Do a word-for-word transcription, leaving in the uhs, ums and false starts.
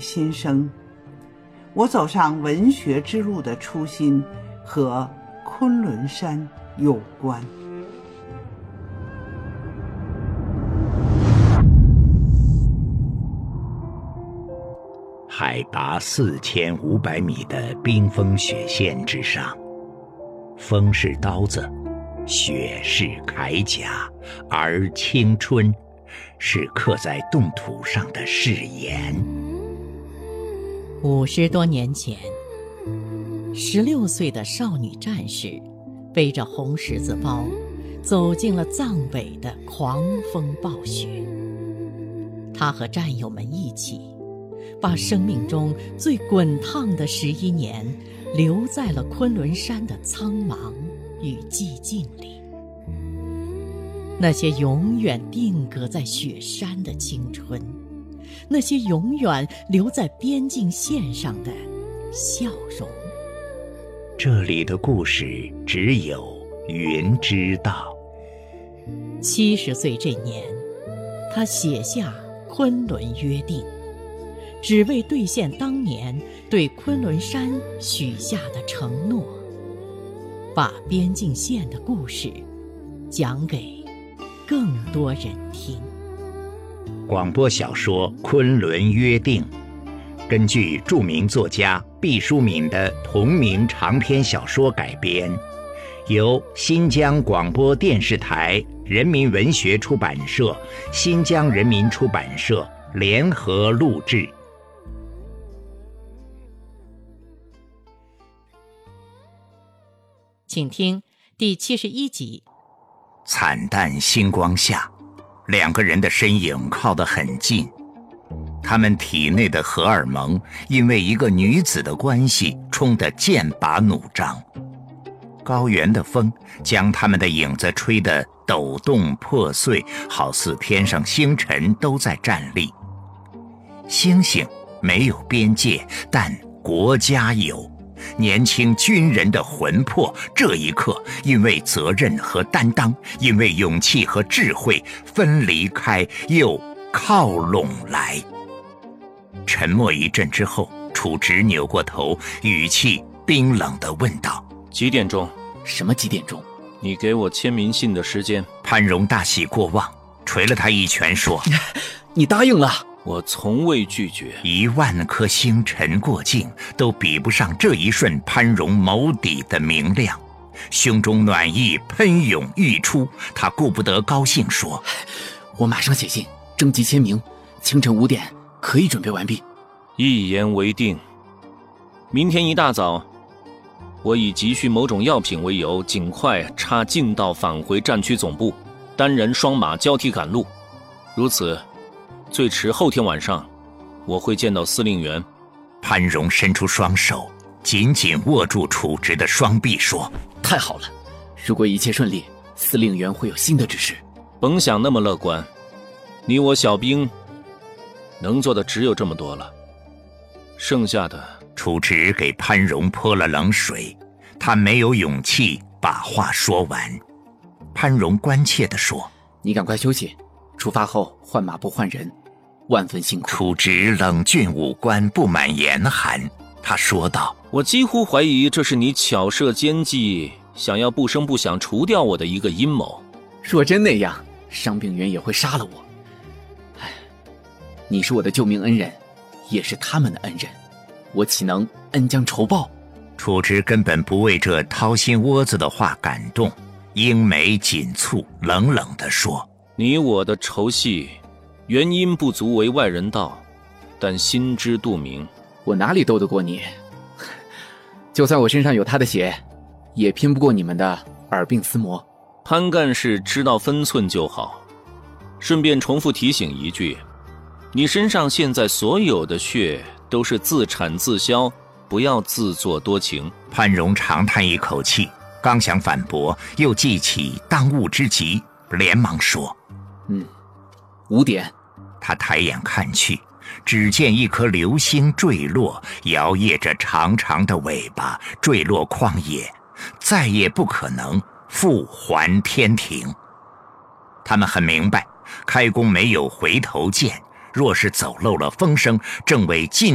心声。我走上文学之路的初心和昆仑山有关。 海拔四千五百米的冰封雪线之上，风是刀子，雪是铠甲，而青春是刻在冻土上的誓言。 五十多年前，十六岁的少女战士背着红十字包，走进了藏北的狂风暴雪。她和战友们一起，把生命中最滚烫的十一年留在了昆仑山的苍茫与寂静里。那些永远定格在雪山的青春，那些永远留在边境线上的笑容。 这里的故事只有云知道。 七十岁这年，他写下《昆仑约定》，只为兑现当年对昆仑山许下的承诺，把边境线的故事讲给更多人听。 广播小说《昆仑约定》根据著名作家毕淑敏的同名长篇小说改编，由新疆广播电视台人民文学出版社、新疆人民出版社联合录制。 请听第七十一集。 惨淡星光下，两个人的身影靠得很近，他们体内的荷尔蒙因为一个女子的关系冲得剑拔弩张。高原的风将他们的影子吹得抖动破碎，好似天上星辰都在站立。星星没有边界，但国家有。年轻军人的魂魄，这一刻因为责任和担当，因为勇气和智慧，分离开又靠拢来。沉默一阵之后，楚直扭过头，语气冰冷地问道： 几点钟？ 什么几点钟？ 你给我签名信的时间。 潘荣大喜过望，捶了他一拳说： 你答应了。 我从未拒绝。 一万颗星辰过境，都比不上这一瞬潘荣眸底的明亮。胸中暖意喷涌欲出，他顾不得高兴说： 我马上写信征集签名，清晨五点可以准备完毕。 一言为定。明天一大早，我以急需某种药品为由，尽快插近道返回战区总部，单人双马交替赶路。如此最迟后天晚上，我会见到司令员。 潘荣伸出双手，紧紧握住楚直的双臂，说： 太好了，如果一切顺利，司令员会有新的指示。 甭想那么乐观，你我小兵能做的只有这么多了，剩下的…… 楚直给潘荣泼了冷水，他没有勇气把话说完。潘荣关切地说： 你赶快休息，出发后换马不换人，万分辛苦。 楚直冷峻五官布满严寒，他说道： 我几乎怀疑这是你巧设奸计，想要不声不响除掉我的一个阴谋。 若真那样，伤病员也会杀了我。唉，你是我的救命恩人，也是他们的恩人，我岂能恩将仇报？ 楚直根本不为这掏心窝子的话感动，樱眉紧蹙，冷冷地说： 你我的仇隙，原因不足为外人道，但心知肚明。 我哪里斗得过你？就算我身上有他的血，也拼不过你们的耳鬓厮磨。 潘干事知道分寸就好。顺便重复提醒一句，你身上现在所有的血都是自产自销，不要自作多情。 潘荣长叹一口气，刚想反驳，又记起当务之急，连忙说： 嗯，五点。 他抬眼看去，只见一颗流星坠落，摇曳着长长的尾巴，坠落旷野，再也不可能复还天庭。他们很明白，开弓没有回头箭，若是走漏了风声，正为进